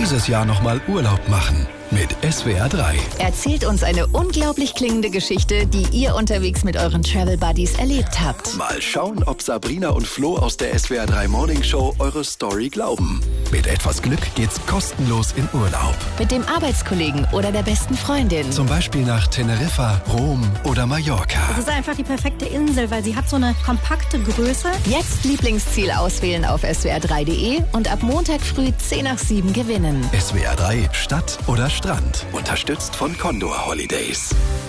Dieses Jahr nochmal Urlaub machen mit SWR 3. Erzählt uns eine unglaublich klingende Geschichte, die ihr unterwegs mit euren Travel Buddies erlebt habt. Mal schauen, ob Sabrina und Flo aus der SWR 3 Morning Show eure Story glauben. Mit etwas Glück geht's kostenlos in Urlaub. Mit dem Arbeitskollegen oder der besten Freundin. Zum Beispiel nach Teneriffa, Rom oder Mallorca. Es ist einfach die perfekte Insel, weil sie hat so eine kompakte Größe. Jetzt Lieblingsziel auswählen auf swr3.de und ab Montag früh 6:10 gewinnen. SWR 3 Stadt oder Strand. Unterstützt von Condor Holidays.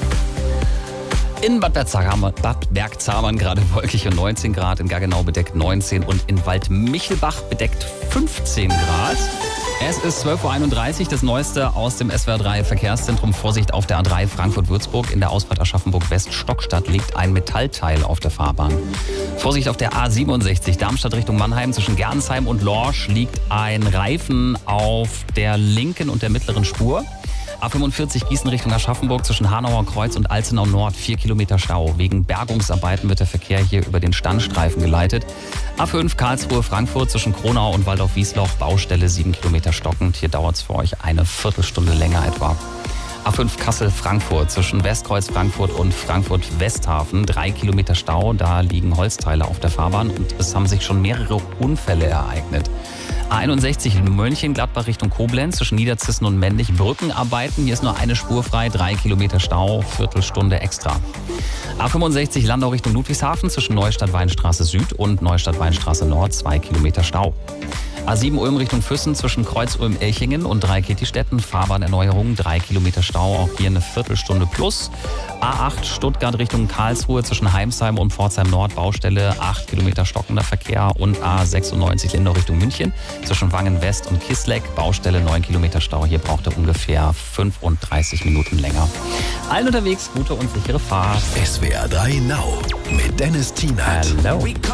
In Bad Bergzabern gerade wolkig und 19 Grad, in Gaggenau bedeckt 19 und in Waldmichelbach bedeckt 15 Grad. Es ist 12.31 Uhr, das Neueste aus dem SWR 3 Verkehrszentrum. Vorsicht auf der A3 Frankfurt-Würzburg. In der Ausfahrt Aschaffenburg-West-Stockstadt liegt ein Metallteil auf der Fahrbahn. Vorsicht auf der A67 Darmstadt Richtung Mannheim. Zwischen Gernsheim und Lorsch liegt ein Reifen auf der linken und der mittleren Spur. A45 Gießen Richtung Aschaffenburg zwischen Hanauer Kreuz und Alzenau Nord 4 Kilometer Stau. Wegen Bergungsarbeiten wird der Verkehr hier über den Standstreifen geleitet. A5 Karlsruhe Frankfurt zwischen Kronau und Waldorf-Wiesloch Baustelle 7 Kilometer stockend. Hier dauert es für euch eine Viertelstunde länger etwa. A5 Kassel-Frankfurt zwischen Westkreuz Frankfurt und Frankfurt-Westhafen 3 Kilometer Stau. Da liegen Holzteile auf der Fahrbahn und es haben sich schon mehrere Unfälle ereignet. A61 Mönchengladbach Richtung Koblenz zwischen Niederzissen und Männlich Brückenarbeiten. Hier ist nur eine Spur frei, 3 Kilometer Stau, Viertelstunde extra. A65 Landau Richtung Ludwigshafen zwischen Neustadt-Weinstraße Süd und Neustadt-Weinstraße Nord 2 Kilometer Stau. A7 Ulm Richtung Füssen zwischen Kreuz-Ulm-Elchingen und Dreikäthistetten. Fahrbahnerneuerung, 3 Kilometer Stau, auch hier eine Viertelstunde plus. A8 Stuttgart Richtung Karlsruhe zwischen Heimsheim und Pforzheim Nord, Baustelle, 8 Kilometer stockender Verkehr. Und A96 Lindau Richtung München zwischen Wangen West und Kisleck, Baustelle, 9 Kilometer Stau. Hier braucht er ungefähr 35 Minuten länger. Allen unterwegs, gute und sichere Fahrt. SWR 3 Now mit Dennis Tienert. Hello.